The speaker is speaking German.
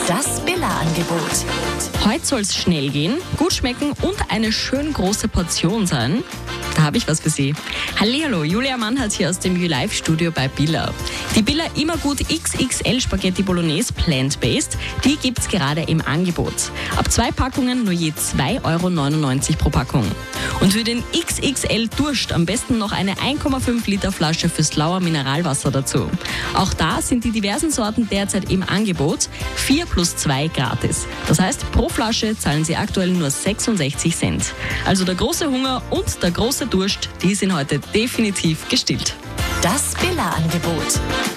Das Billa-Angebot. Heute soll es schnell gehen, gut schmecken und eine schön große Portion sein. Da habe ich was für Sie. Hallihallo, Julia Mannhardt hier aus dem YouLife-Studio bei Billa. Die Billa Immergut XXL Spaghetti Bolognese Plant-Based, die gibt's gerade im Angebot. Ab 2 Packungen nur je 2,99 € pro Packung. Und für den XXL Durst am besten noch eine 1,5 Liter Flasche fürs Lauer Mineralwasser dazu. Auch da sind die diversen Sorten derzeit im Angebot, 4 + 2 gratis. Das heißt, pro Flasche zahlen Sie aktuell nur 66 Cent. Also der große Hunger und der große Durst, die sind heute definitiv gestillt. Das Billa-Angebot.